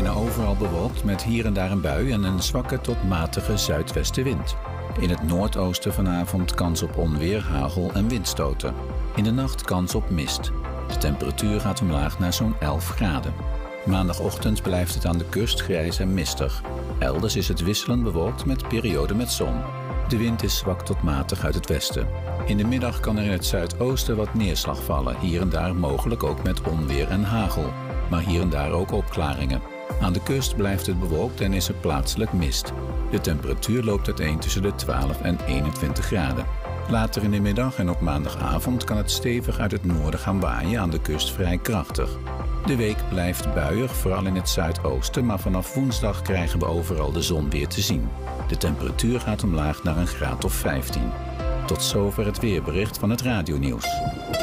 bijna overal bewolkt met hier en daar een bui en een zwakke tot matige zuidwestenwind. In het noordoosten vanavond kans op onweer, hagel en windstoten. In de nacht kans op mist. De temperatuur gaat omlaag naar zo'n 11 graden. Maandagochtend blijft het aan de kust grijs en mistig. Elders is het wisselend bewolkt met perioden met zon. De wind is zwak tot matig uit het westen. In de middag kan er in het zuidoosten wat neerslag vallen, hier en daar mogelijk ook met onweer en hagel. Maar hier en daar ook opklaringen. Aan de kust blijft het bewolkt en is er plaatselijk mist. De temperatuur loopt uiteen tussen de 12 en 21 graden. Later in de middag en op maandagavond kan het stevig uit het noorden gaan waaien, aan de kust vrij krachtig. De week blijft buiig, vooral in het zuidoosten, maar vanaf woensdag krijgen we overal de zon weer te zien. De temperatuur gaat omlaag naar een graad of 15. Tot zover het weerbericht van het radionieuws.